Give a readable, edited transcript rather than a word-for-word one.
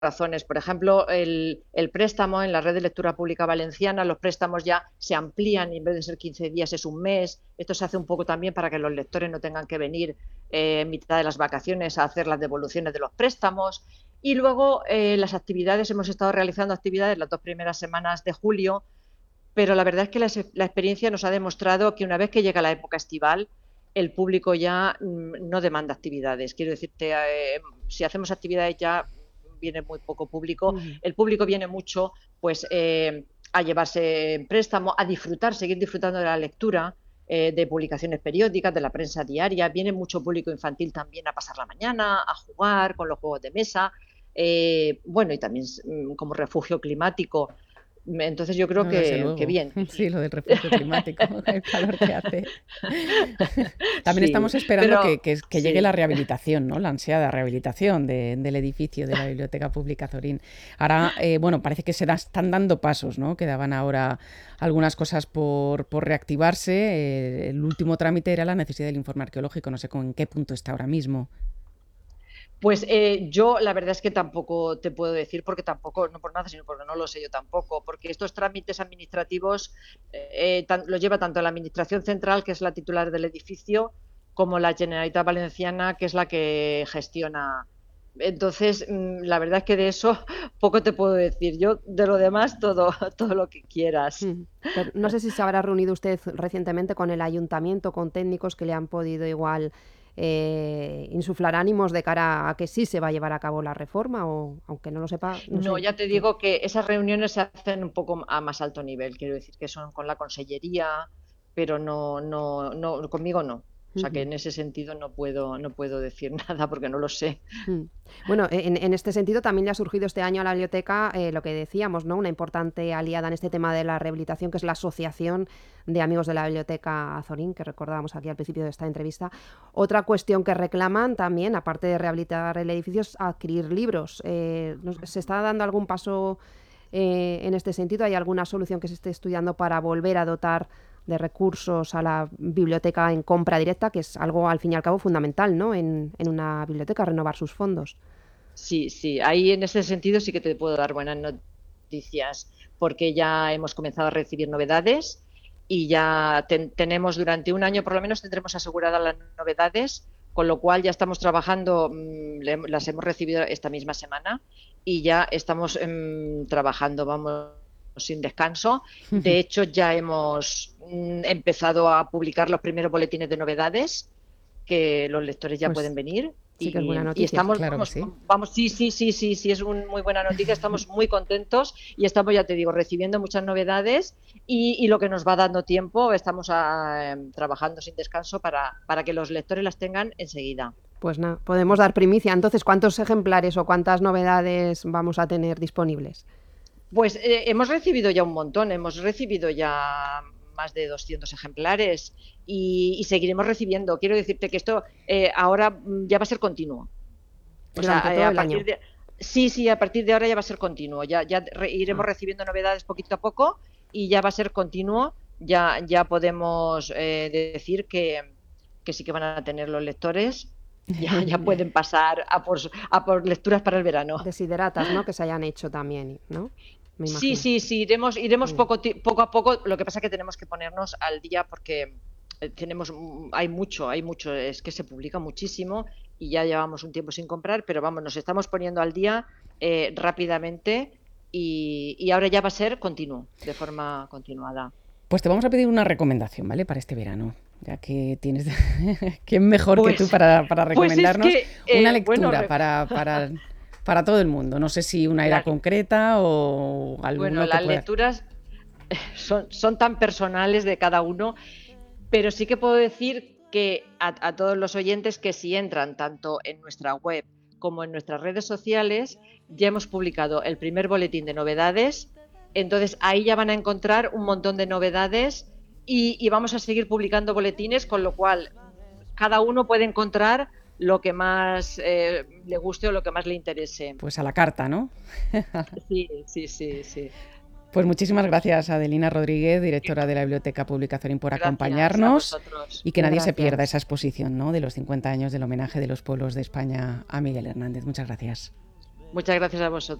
razones. Por ejemplo, el préstamo en la Red de Lectura Pública Valenciana, los préstamos ya se amplían y en vez de ser 15 días es un mes. Esto se hace un poco también para que los lectores no tengan que venir en mitad de las vacaciones a hacer las devoluciones de los préstamos. Y luego las actividades, hemos estado realizando actividades las 2 primeras semanas de julio, pero la verdad es que la experiencia nos ha demostrado que una vez que llega la época estival, el público ya no demanda actividades. Quiero decirte, si hacemos actividades ya viene muy poco público. Ujú. El público viene mucho pues a llevarse en préstamo, a disfrutar, seguir disfrutando de la lectura, de publicaciones periódicas, de la prensa diaria. Viene mucho público infantil también a pasar la mañana, a jugar con los juegos de mesa. Bueno, y también como refugio climático. Entonces yo creo No, desde que luego. bien. Sí, lo del refugio climático, el calor que hace. También Sí, estamos esperando pero que llegue sí. la rehabilitación, ¿no? La ansiada rehabilitación del edificio de la Biblioteca Pública Zorín. Ahora, bueno, parece que están dando pasos, ¿no? Quedaban ahora algunas cosas por reactivarse. El último trámite era la necesidad del informe arqueológico. No sé en qué punto está ahora mismo. Pues yo la verdad es que tampoco te puedo decir, porque tampoco, no por nada, sino porque no lo sé yo tampoco, porque estos trámites administrativos los lleva tanto la Administración Central, que es la titular del edificio, como la Generalitat Valenciana, que es la que gestiona. Entonces, la verdad es que de eso poco te puedo decir. Yo de lo demás todo, todo lo que quieras. Pero no sé si se habrá reunido usted recientemente con el ayuntamiento, con técnicos que le han podido igual insuflar ánimos de cara a que sí se va a llevar a cabo la reforma, o aunque no lo sepa, no No, sé. ya te digo que esas reuniones se hacen un poco a más alto nivel, quiero decir que son con la consellería, pero no, conmigo no. O sea que Ujú. en ese sentido no puedo decir nada porque no lo sé. Mm. Bueno, en este sentido también le ha surgido este año a la biblioteca lo que decíamos, ¿no? Una importante aliada en este tema de la rehabilitación, que es la Asociación de Amigos de la Biblioteca Azorín, que recordábamos aquí al principio de esta entrevista. Otra cuestión que reclaman también, aparte de rehabilitar el edificio, es adquirir libros. ¿Se está dando algún paso en este sentido? ¿Hay alguna solución que se esté estudiando para volver a dotar de recursos a la biblioteca en compra directa, que es algo al fin y al cabo fundamental, ¿no? En una biblioteca, renovar sus fondos? Sí, sí, ahí en ese sentido sí que te puedo dar buenas noticias, porque ya hemos comenzado a recibir novedades y ya tenemos durante un año por lo menos tendremos aseguradas las novedades, con lo cual ya estamos trabajando, las hemos recibido esta misma semana y ya estamos trabajando, vamos, sin descanso. De hecho, ya hemos empezado a publicar los primeros boletines de novedades, que los lectores ya pueden Pues venir sí que es buena y noticia. estamos, Claro que vamos, sí. vamos, sí, sí, sí, sí, sí, es una muy buena noticia, estamos muy contentos y estamos, ya te digo, recibiendo muchas novedades y lo que nos va dando tiempo, estamos trabajando sin descanso para que los lectores las tengan enseguida. Pues nada, podemos dar primicia. Entonces, ¿cuántos ejemplares o cuántas novedades vamos a tener disponibles? Pues hemos recibido ya un montón, hemos recibido ya más de 200 ejemplares y seguiremos recibiendo. Quiero decirte que esto ahora ya va a ser continuo. O Durante sea, todo a el partir año. de... Sí, sí, a partir de ahora ya va a ser continuo. Ya Ah, iremos recibiendo novedades poquito a poco y ya va a ser continuo. Ya podemos decir que sí que van a tener los lectores. Ya pueden pasar a por lecturas para el verano. desideratas, ¿no? Que se hayan hecho también, ¿no? Me Sí, imagino. sí, sí, iremos Mm. poco a poco. Lo que pasa es que tenemos que ponernos al día porque hay mucho, es que se publica muchísimo y ya llevamos un tiempo sin comprar, pero vamos, nos estamos poniendo al día rápidamente y ahora ya va a ser continuo, de forma continuada. Pues te vamos a pedir una recomendación, ¿vale? Para este verano, ya que tienes... ¿Quién mejor que tú Pues, para pues es recomendarnos que, una bueno, lectura para todo el mundo? No sé si una era la- concreta o bueno, alguno que las pueda... lecturas son tan personales de cada uno. Pero sí que puedo decir que a todos los oyentes que si entran tanto en nuestra web como en nuestras redes sociales, ya hemos publicado el primer boletín de novedades. Entonces ahí ya van a encontrar un montón de novedades y vamos a seguir publicando boletines, con lo cual cada uno puede encontrar lo que más le guste o lo que más le interese. Pues a la carta, ¿no? Sí, sí, sí, sí. Pues muchísimas gracias, Adelina Rodríguez, directora de la Biblioteca Pública Zorín, por Gracias a acompañarnos vosotros. y que nadie se pierda Gracias. esa exposición, ¿no? De los 50 años del homenaje de los pueblos de España a Miguel Hernández. Muchas gracias. Muchas gracias a vosotros.